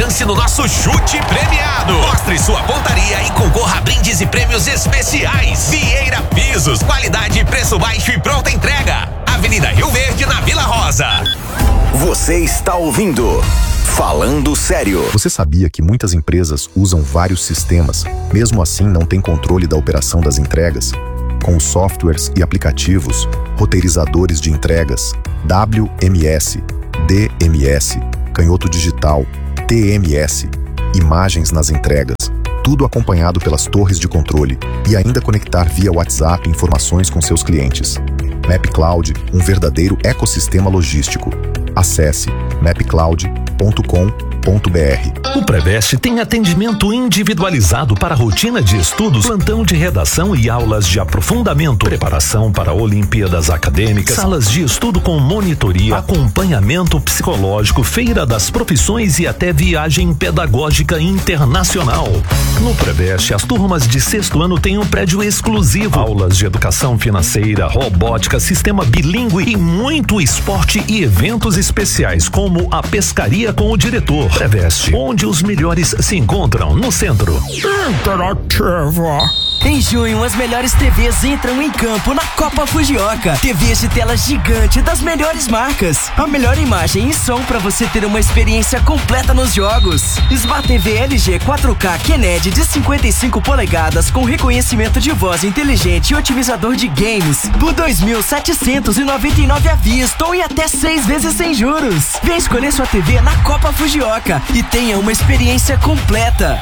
chance no nosso chute premiado. Mostre sua pontaria e concorra a brindes e prêmios especiais. Vieira Pisos, qualidade, preço baixo e pronta entrega. Avenida Rio Verde, na Vila Rosa. Você está ouvindo Falando Sério. Você sabia que muitas empresas usam vários sistemas, mesmo assim não tem controle da operação das entregas? Com os softwares e aplicativos, roteirizadores de entregas, WMS, DMS, canhoto digital, TMS, imagens nas entregas, tudo acompanhado pelas torres de controle e ainda conectar via WhatsApp informações com seus clientes. MapCloud, um verdadeiro ecossistema logístico. Acesse mapcloud.com.br. O Preveste tem atendimento individualizado para rotina de estudos, plantão de redação e aulas de aprofundamento, preparação para Olimpíadas acadêmicas, salas de estudo com monitoria, acompanhamento psicológico, feira das profissões e até viagem pedagógica internacional. No Preveste, as turmas de 6º ano têm um prédio exclusivo, aulas de educação financeira, robótica, sistema bilíngue e muito esporte e eventos especiais, como a pescaria com o diretor. Preveste, onde os melhores se encontram, no centro. Interativa. Em junho, as melhores TVs entram em campo na Copa Fujioka. TVs de tela gigante das melhores marcas. A melhor imagem e som para você ter uma experiência completa nos jogos. Smart TV LG 4K Kennedy de 55 polegadas com reconhecimento de voz inteligente e otimizador de games por R$2.799 à vista ou em até 6 vezes sem juros. Vem escolher sua TV na Copa Fujioka e tenha uma experiência completa.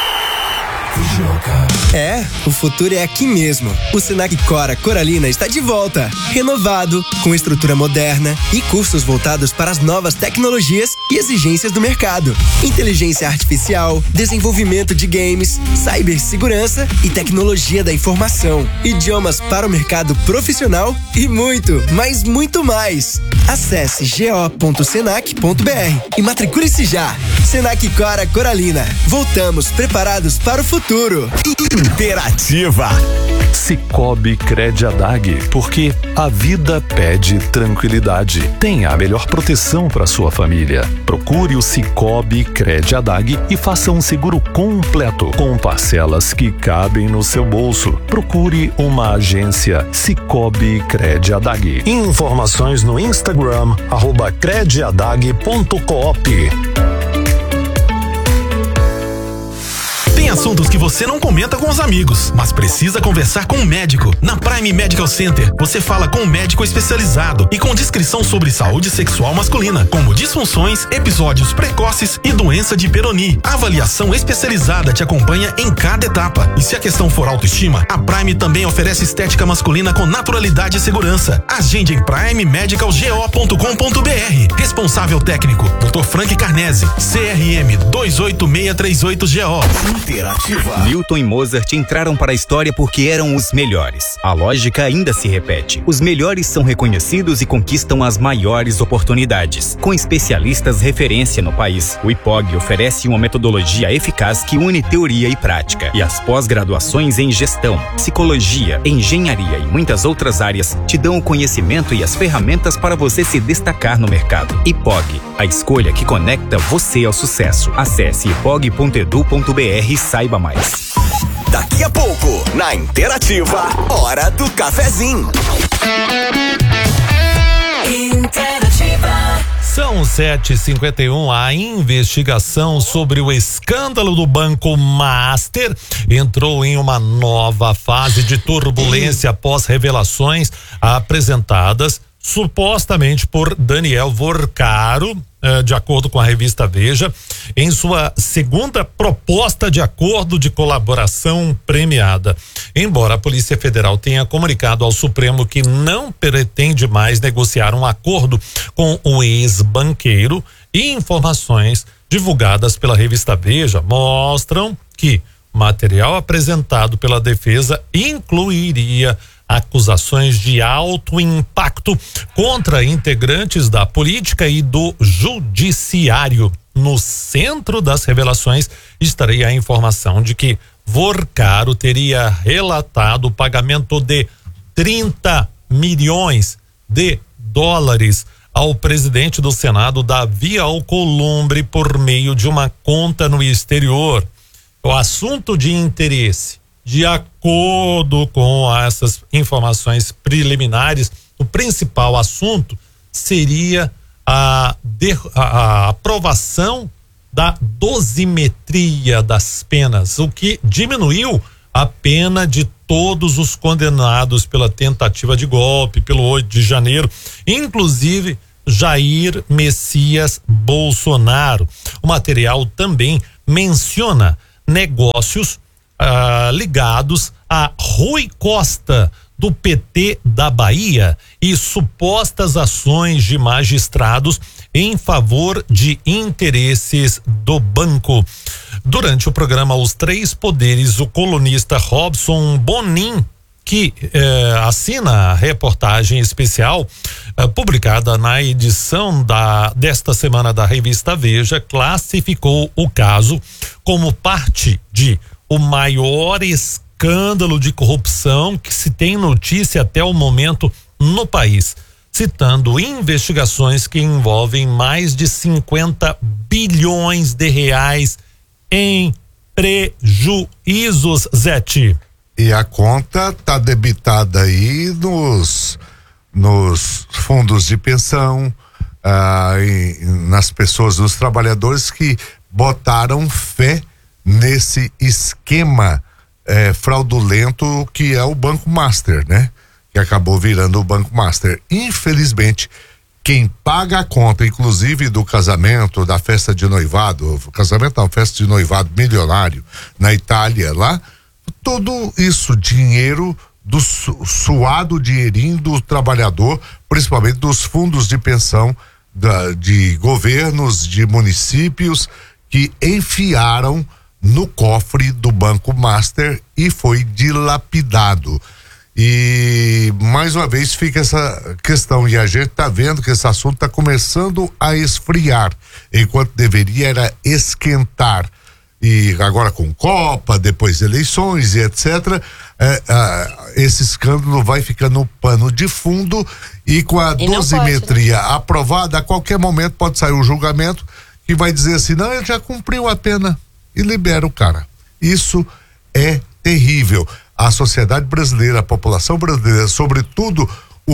É, o futuro é aqui mesmo. O Senac Cora Coralina está de volta, renovado, com estrutura moderna e cursos voltados para as novas tecnologias e exigências do mercado. Inteligência artificial, desenvolvimento de games, cibersegurança e tecnologia da informação, idiomas para o mercado profissional e muito, mas muito mais. Acesse go.senac.br e matricule-se já. Senac Cora Coralina. Voltamos preparados para o futuro. Interativa. Cicobi Crediadag, porque a vida pede tranquilidade. Tenha a melhor proteção para sua família. Procure o Cicobi Crediadag e faça um seguro completo, com parcelas que cabem no seu bolso. Procure uma agência Cicobi Crediadag. Informações no Instagram, @crediadag.coop. Tem assuntos que você não comenta com os amigos, mas precisa conversar com um médico. Na Prime Medical Center, você fala com um médico especializado e com descrição sobre saúde sexual masculina, como disfunções, episódios precoces e doença de Peyronie. A avaliação especializada te acompanha em cada etapa. E se a questão for autoestima, a Prime também oferece estética masculina com naturalidade e segurança. Agende em primemedicalgo.com.br. Responsável técnico, Dr. Frank Carnese, CRM 28638GO. Interativa. Milton e Mozart entraram para a história porque eram os melhores. A lógica ainda se repete. Os melhores são reconhecidos e conquistam as maiores oportunidades. Com especialistas referência no país, o IPOG oferece uma metodologia eficaz que une teoria e prática. E as pós-graduações em gestão, psicologia, engenharia e muitas outras áreas te dão o conhecimento e as ferramentas para você se destacar no mercado. IPOG, a escolha que conecta você ao sucesso. Acesse ipog.edu.br e saiba mais. Daqui a pouco, na Interativa, hora do cafezinho. Interativa. São 7h51. A investigação sobre o escândalo do Banco Master entrou em uma nova fase de turbulência após revelações apresentadas supostamente por Daniel Vorcaro, de acordo com a revista Veja, em sua segunda proposta de acordo de colaboração premiada. Embora a Polícia Federal tenha comunicado ao Supremo que não pretende mais negociar um acordo com o ex-banqueiro, e informações divulgadas pela revista Veja mostram que o material apresentado pela defesa incluiria acusações de alto impacto contra integrantes da política e do judiciário. No centro das revelações estaria a informação de que Vorcaro teria relatado o pagamento de 30 milhões de dólares ao presidente do Senado, Davi Alcolumbre, por meio de uma conta no exterior. O assunto de interesse, de acordo com essas informações preliminares, o principal assunto seria a aprovação da dosimetria das penas, o que diminuiu a pena de todos os condenados pela tentativa de golpe, pelo 8 de janeiro, inclusive Jair Messias Bolsonaro. O material também menciona negócios ligados a Rui Costa, do PT da Bahia, e supostas ações de magistrados em favor de interesses do banco. Durante o programa Os Três Poderes, o colunista Robson Bonin, que assina a reportagem especial publicada na edição desta semana da revista Veja, classificou o caso como parte de o maior escândalo de corrupção que se tem notícia até o momento no país, citando investigações que envolvem mais de 50 bilhões de reais em prejuízos, Zete. E a conta tá debitada aí nos fundos de pensão, nas pessoas, nos trabalhadores que botaram fé nesse esquema fraudulento que é o Banco Master, né? Que acabou virando o Banco Master. Infelizmente, quem paga a conta, inclusive do casamento, da festa de noivado, festa de noivado milionário na Itália, lá, todo isso, dinheiro do suado dinheirinho do trabalhador, principalmente dos fundos de pensão de governos, de municípios, que enfiaram no cofre do Banco Master e foi dilapidado. E mais uma vez fica essa questão, e a gente está vendo que esse assunto está começando a esfriar, enquanto deveria era esquentar. E agora com Copa, depois eleições e etc., esse escândalo vai ficando no pano de fundo, e com a dosimetria aprovada, a qualquer momento pode sair um julgamento que vai dizer assim, não, ele já cumpriu a pena, e libera o cara. Isso é terrível. A sociedade brasileira, a população brasileira, sobretudo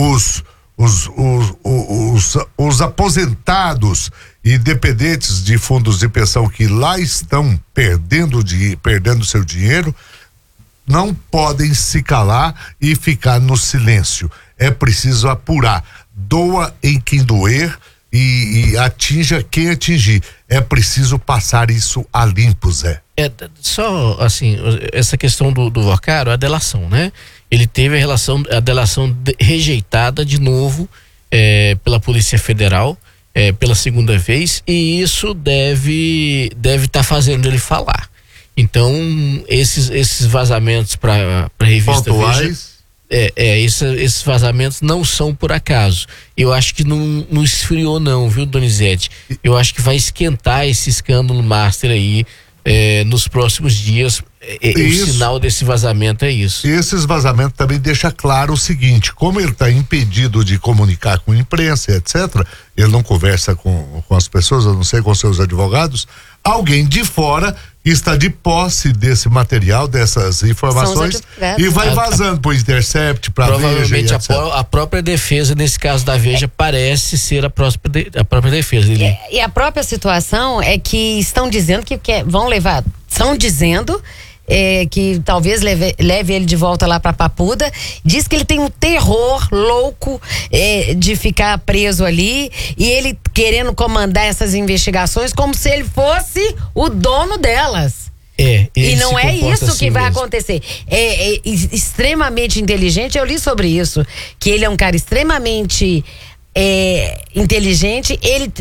os aposentados e dependentes de fundos de pensão que lá estão perdendo seu dinheiro, não podem se calar e ficar no silêncio. É preciso apurar. Doa em quem doer e atinja quem atingir. É preciso passar isso a limpo, Zé. Só assim, essa questão do Vocaro, a delação, né? Ele teve a delação rejeitada de novo pela Polícia Federal pela segunda vez, e isso deve estar fazendo ele falar. Então, esses vazamentos para a revista Veja, esses vazamentos não são por acaso. Eu acho que não esfriou não, viu, Donizete? Eu acho que vai esquentar esse escândalo Master aí nos próximos dias. O sinal desse vazamento é isso. Esses vazamentos também deixa claro o seguinte: como ele está impedido de comunicar com a imprensa, etc., ele não conversa com as pessoas, a não ser com seus advogados, alguém de fora está de posse desse material, dessas informações, e vai vazando para o Intercept, para a Veja. Provavelmente a própria defesa, nesse caso da Veja, parece ser a própria defesa. E a própria situação é que estão dizendo que vão levar, estão dizendo que talvez leve ele de volta lá pra Papuda. Diz que ele tem um terror louco de ficar preso ali, e ele querendo comandar essas investigações como se ele fosse o dono delas. E não é isso assim que vai acontecer. É extremamente inteligente. Eu li sobre isso, que ele é um cara extremamente inteligente. Ele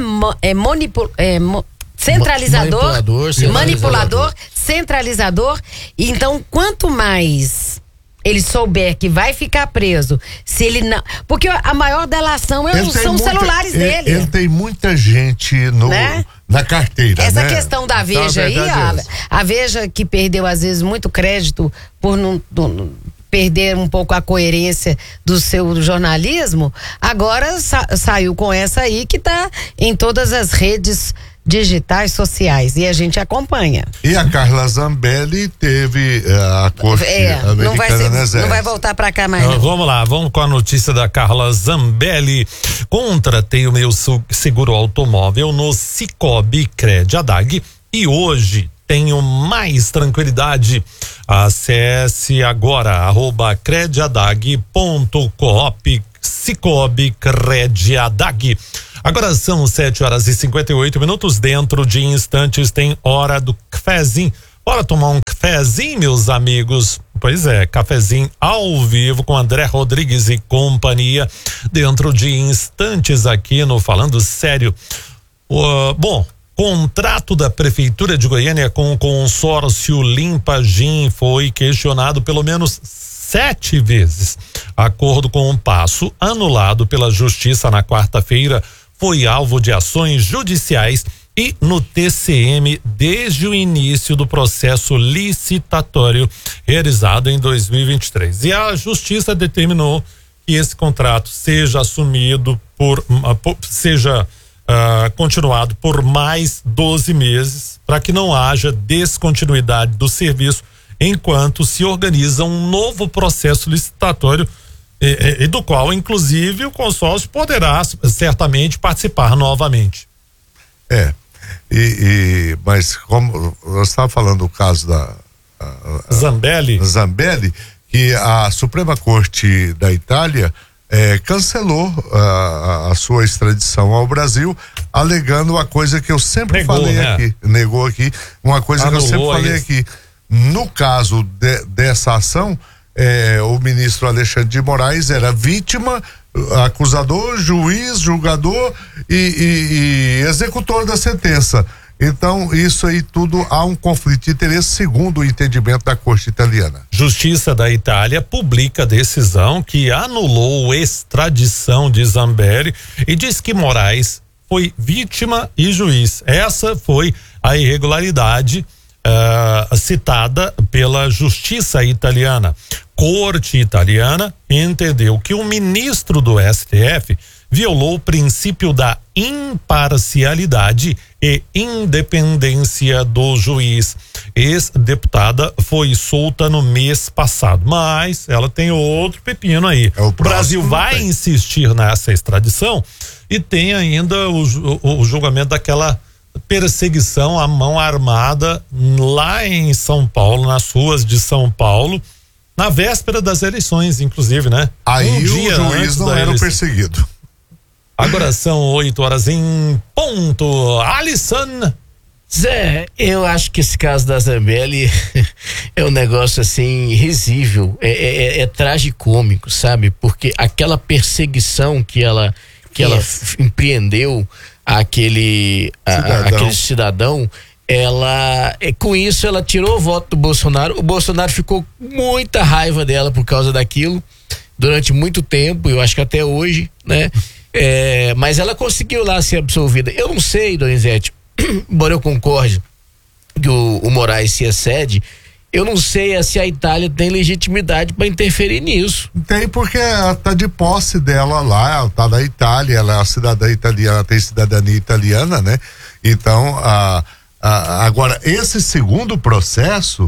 manipulador, centralizador. Então, quanto mais ele souber que vai ficar preso, se ele não, porque a maior delação são os celulares dele. Ele tem muita gente na carteira. Essa questão da Veja aí, a Veja que perdeu às vezes muito crédito por perder um pouco a coerência do seu jornalismo, agora saiu com essa aí que tá em todas as redes digitais sociais e a gente acompanha. E a Carla Zambelli teve a corte americana, não vai voltar pra cá mais. Vamos lá, vamos com a notícia da Carla Zambelli. Contratei o meu seguro automóvel no Cicobi Cred Adag e hoje tenho mais tranquilidade. Acesse agora @crediadag.coop Cicobi Cred Adag. Agora são 7h58. Dentro de instantes tem hora do cafezinho. Bora tomar um cafezinho, meus amigos? Pois é, cafezinho ao vivo com André Rodrigues e companhia. Dentro de instantes aqui no Falando Sério. Bom, contrato da Prefeitura de Goiânia com o consórcio Limpagim foi questionado pelo menos 7 vezes. Acordo com um passo anulado pela Justiça na quarta-feira foi alvo de ações judiciais e no TCM desde o início do processo licitatório realizado em 2023. E a Justiça determinou que esse contrato seja assumido continuado por mais 12 meses para que não haja descontinuidade do serviço enquanto se organiza um novo processo licitatório e do qual, inclusive, o consórcio poderá certamente participar novamente. Mas como eu estava falando do caso da Zambelli, que a Suprema Corte da Itália cancelou a sua extradição ao Brasil, alegando uma coisa que eu sempre falei aqui, negou aqui, uma coisa que eu sempre falei aqui. No caso dessa ação, o ministro Alexandre de Moraes era vítima, acusador, juiz, julgador e executor da sentença. Então, isso aí tudo há um conflito de interesse, segundo o entendimento da Corte italiana. Justiça da Itália publica decisão que anulou a extradição de Zambelli e diz que Moraes foi vítima e juiz. Essa foi a irregularidade citada pela Justiça italiana. Corte italiana entendeu que o ministro do STF violou o princípio da imparcialidade e independência do juiz. Ex-deputada foi solta no mês passado, mas ela tem outro pepino aí. O Brasil vai insistir nessa extradição e tem ainda o julgamento daquela perseguição à mão armada lá em São Paulo, nas ruas de São Paulo, na véspera das eleições, inclusive, né? Aí o juiz não era o perseguido. Agora são 8h em ponto. Alisson. Zé, eu acho que esse caso da Zambelli é um negócio assim risível, é tragicômico, sabe? Porque aquela perseguição que ela empreendeu aquele cidadão, com isso ela tirou o voto do Bolsonaro. O Bolsonaro ficou com muita raiva dela por causa daquilo durante muito tempo, eu acho que até hoje, né? Mas ela conseguiu lá ser absolvida. Eu não sei, Donizete, embora eu concorde que o Moraes se excede, eu não sei se a Itália tem legitimidade para interferir nisso. Tem, porque ela tá de posse dela lá, ela tá na Itália, ela é cidadã italiana, tem cidadania italiana, né? Então, agora, esse segundo processo,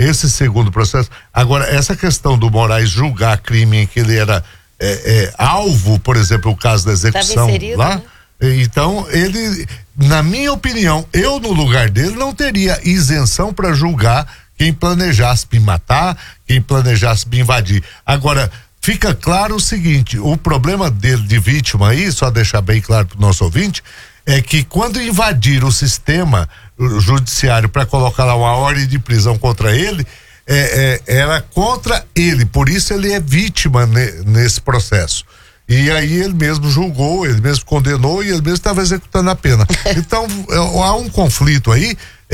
agora, essa questão do Moraes julgar crime em que ele era alvo, por exemplo, o caso da execução lá, né? Então, ele, na minha opinião, eu no lugar dele não teria isenção para julgar quem planejasse me matar, quem planejasse me invadir. Agora, fica claro o seguinte, o problema dele de vítima aí, só deixar bem claro para o nosso ouvinte, é que quando invadir o sistema judiciário para colocar lá uma ordem de prisão contra ele, era contra ele, por isso ele é vítima nesse processo. E aí ele mesmo julgou, ele mesmo condenou e ele mesmo estava executando a pena. Então há um conflito aí,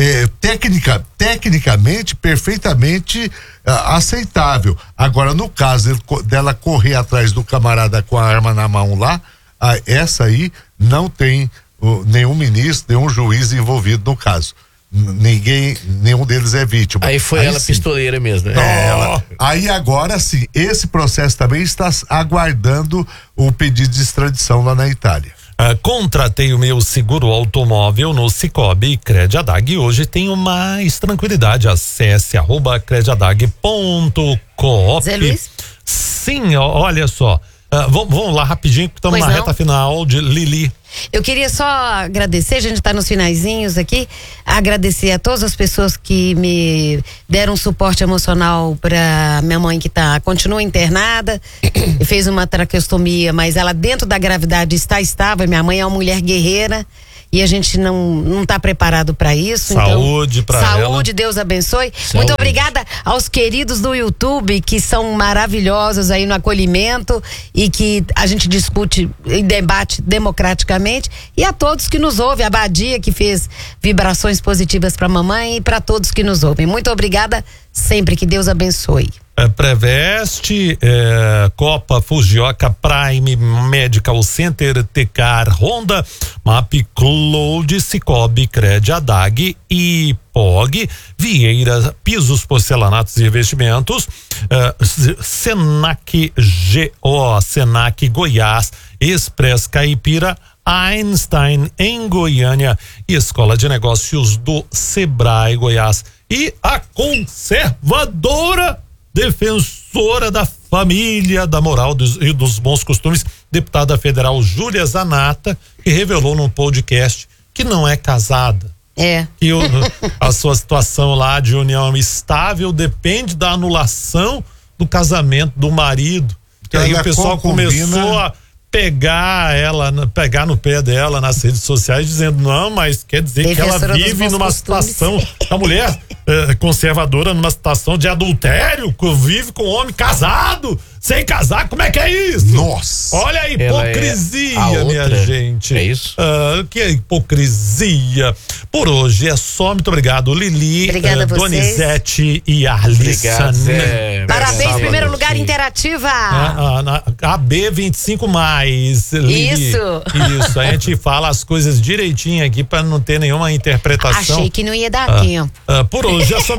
tecnicamente perfeitamente aceitável. Agora, no caso dela correr atrás do camarada com a arma na mão lá, essa aí não tem nenhum ministro, nenhum juiz envolvido no caso. nenhum deles é vítima. Aí foi ela pistoleira mesmo, né? Aí agora sim, esse processo também está aguardando o pedido de extradição lá na Itália. Contratei o meu seguro automóvel no Cicobi e Crediadag e hoje tenho mais tranquilidade. Acesse @crediadag.coop. Zé Luiz? Sim, olha só. Vamos lá rapidinho, que estamos na reta final de Lili. Eu queria só agradecer, a gente está nos finalzinhos aqui, agradecer a todas as pessoas que me deram suporte emocional para minha mãe que continua internada, fez uma traqueostomia, mas ela dentro da gravidade está estável. Minha mãe é uma mulher guerreira e a gente não está preparado para isso. Saúde então, para ela. Saúde, Deus abençoe. Saúde. Muito obrigada aos queridos do YouTube que são maravilhosos aí no acolhimento e que a gente discute e debate democraticamente, e a todos que nos ouvem, a Badia que fez vibrações positivas para mamãe e para todos que nos ouvem. Muito obrigada sempre, que Deus abençoe. Preveste, Copa Fujioka, Prime Medical Center, Tecar, Honda, Map Cloud, Cicobi, Crediadag e POG, Vieira, Pisos, Porcelanatos e Revestimentos, Senac GO, Senac Goiás, Express Caipira, Einstein em Goiânia e Escola de Negócios do Sebrae Goiás e a conservadora defensora da família, da moral e dos bons costumes, deputada federal Júlia Zanata, que revelou num podcast que não é casada. Que a sua situação lá de união estável depende da anulação do casamento do marido. Que aí o pessoal começou a pegar no pé dela nas redes sociais, dizendo não, mas quer dizer que ela vive numa situação, a mulher conservadora, numa situação de adultério, vive com um homem casado, sem casar, como é que é isso? Nossa! Olha a hipocrisia, minha gente. É isso? Que hipocrisia. Por hoje é só, muito obrigado, Lili, Obrigada a vocês. Donizete e Arlissa. Parabéns, primeiro lugar, Interativa. AB 25 mais. Lili. Isso, a gente fala as coisas direitinho aqui para não ter nenhuma interpretação. Achei que não ia dar tempo. Por hoje é só.